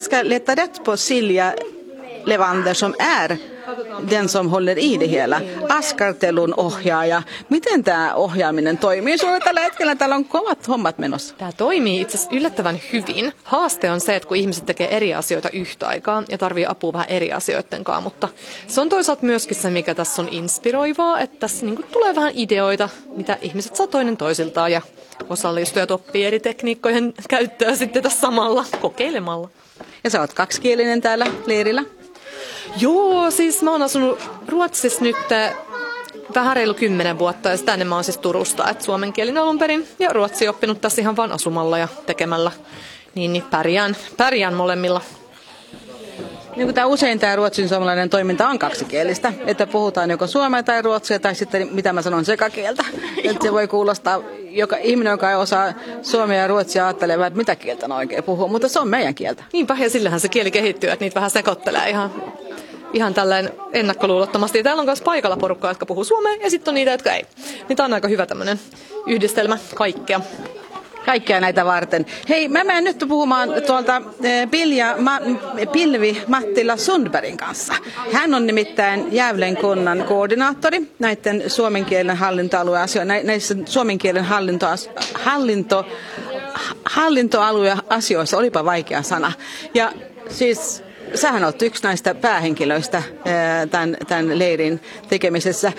ska leta rätt på Silja Levander som är den som håller i det hela. Askartelun ohjaaja. Miten tämä ohjaaminen toimii sinulla tällä hetkellä? Täällä on kovat hommat menossa. Tämä toimii itse asiassa yllättävän hyvin. Haaste on se, että kun ihmiset tekee eri asioita yhtä aikaa ja tarvii apua vähän eri asioiden kanssa, mutta se on toisaalta myöskin se, mikä tässä on inspiroivaa, että tässä niin kuin tulee vähän ideoita, mitä ihmiset saa toinen toisiltaan ja osallistujat oppii eri tekniikkojen käyttöä sitten tässä samalla kokeilemalla. Ja sä oot kaksikielinen täällä leirillä? Joo, siis mä oon asunut Ruotsissa nyt vähän reilu 10 vuotta ja sitä ennen mä oon siis Turusta, että suomenkielinen alun perin ja ruotsi oppinut tässä ihan vaan asumalla ja tekemällä, niin pärjään molemmilla. Niin usein tämä ruotsin suomalainen toiminta on kaksikielistä, että puhutaan joko suomea tai ruotsia tai sitten mitä mä sanon sekakieltä. Että se voi kuulostaa, joka ihminen, joka ei osaa suomea ja ruotsia ajattelee, että mitä kieltä ne oikein puhuu, mutta se on meidän kieltä. Niinpä ja sillähän se kieli kehittyy, että niitä vähän sekoittelee ihan tällainen ennakkoluulottomasti. Täällä on myös paikalla porukkaa, jotka puhuu suomea ja sitten on niitä, jotka ei. Niin tämä on aika hyvä tämmöinen yhdistelmä Kaikkea näitä varten. Hei, mä menen nyt puhumaan tuolta Pilvi Mattila Sundbergin kanssa. Hän on nimittäin Gävlen kunnan koordinaattori näiden suomen kielen näissä suomen kielen hallintoalueasioissa. Olipa vaikea sana. Ja siis sähän olet yksi näistä päähenkilöistä tämän leirin tekemisessä.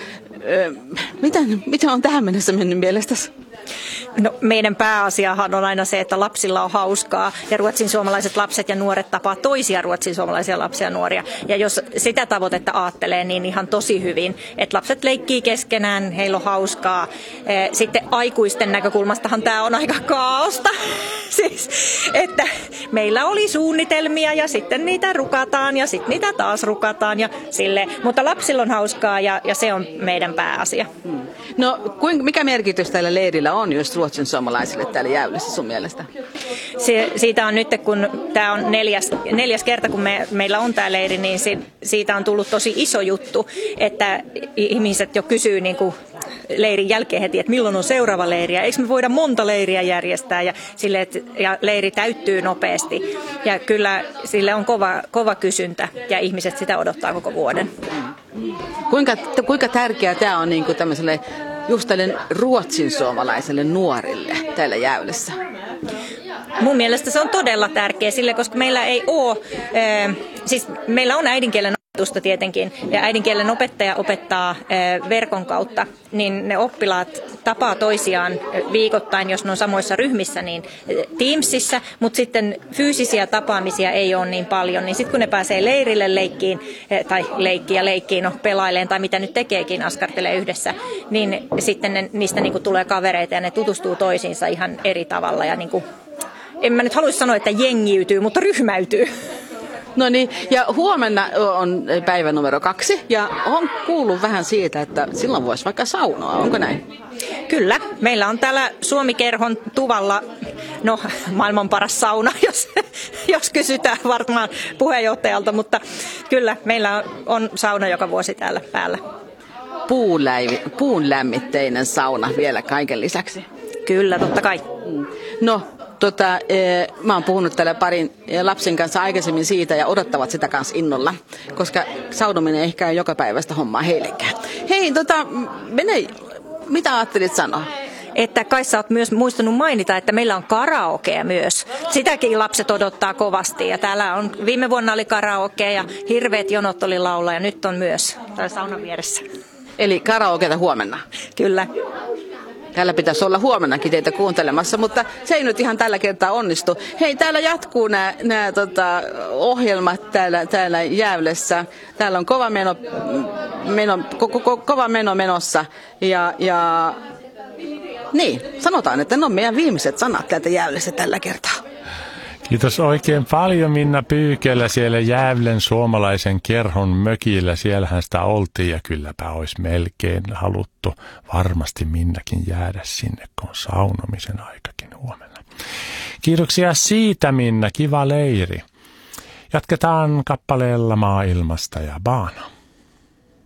Mitä on tähän mennessä mennyt mielestäsi? No, meidän pääasiahan on aina se, että lapsilla on hauskaa ja ruotsinsuomalaiset lapset ja nuoret tapaa toisia ruotsinsuomalaisia lapsia ja nuoria. Ja jos sitä tavoitetta ajattelee, niin ihan tosi hyvin, että lapset leikkii keskenään, heillä on hauskaa. Sitten aikuisten näkökulmastahan tämä on aika kaaosta. Siis, että meillä oli suunnitelmia ja sitten niitä rukataan ja sitten niitä taas rukataan ja silleen. Mutta lapsilla on hauskaa ja se on meidän pääasia. No, mikä merkitys tällä leirillä on just ruotsinsuomalaisille täällä Gävlessä sun mielestä? Siitä on nyt, kun tämä on neljäs kerta, kun meillä on tämä leiri, niin siitä on tullut tosi iso juttu, että ihmiset jo kysyy niin kuin leirin jälkeen heti, että milloin on seuraava leiri ja eikö me voida monta leiriä järjestää ja leiri täyttyy nopeasti. Ja kyllä sille on kova kysyntä ja ihmiset sitä odottaa koko vuoden. Kuinka tärkeää tämä on niin kuin tämmöiselle just tälle ruotsinsuomalaiselle nuorille täällä Gävlessä? Mun mielestä se on todella tärkeä sille, koska meillä ei ole, siis meillä on äidinkielen opetusta tietenkin ja äidinkielen opettaja opettaa verkon kautta, niin ne oppilaat tapaa toisiaan viikoittain, jos ne on samoissa ryhmissä, niin Teamsissa, mutta sitten fyysisiä tapaamisia ei ole niin paljon, niin sitten kun ne pääsee leirille leikkiin, tai leikkiin, pelaileen tai mitä nyt tekeekin, askartelee yhdessä, niin sitten niistä niinku tulee kavereita ja ne tutustuu toisiinsa ihan eri tavalla ja niinku, en mä nyt haluaisi sanoa, että jengiytyy, mutta ryhmäytyy. No niin, ja huomenna on päivä numero 2 ja on kuullut vähän siitä, että silloin voisi vaikka saunoa, onko näin? Kyllä, meillä on täällä Suomi-kerhon tuvalla, maailman paras sauna, jos kysytään varmaan puheenjohtajalta, mutta kyllä meillä on sauna joka vuosi täällä päällä. Puunlämmitteinen sauna vielä kaiken lisäksi. Kyllä, totta kai. No, mä oon puhunut täällä parin lapsen kanssa aikaisemmin siitä ja odottavat sitä kanssa innolla, koska saunominen ehkä ei joka päivästä hommaa heillekään. Hei, mitä ajattelit sanoa? Että kai sä oot myös muistanut mainita, että meillä on karaokea myös. Sitäkin lapset odottaa kovasti ja täällä on, viime vuonna oli karaoke ja hirveät jonot oli laulaa ja nyt on myös täällä saunan vieressä. Eli karaokeata huomenna? Kyllä. Täällä pitäisi olla huomennakin teitä kuuntelemassa, mutta se ei nyt ihan tällä kertaa onnistu. Hei, täällä jatkuu nämä ohjelmat täällä Gävlessä. Täällä on kova meno menossa. Ja niin, sanotaan, että ne on meidän viimeiset sanat täältä Gävlessä tällä kertaa. Kiitos oikein paljon Minna Pyykelä siellä Gävlen suomalaisen kerhon mökillä. Siellähän sitä oltiin ja kylläpä olisi melkein haluttu varmasti Minnakin jäädä sinne, kun on saunomisen aikakin huomenna. Kiitoksia siitä Minna, kiva leiri. Jatketaan kappaleella Maailmasta ja Baana.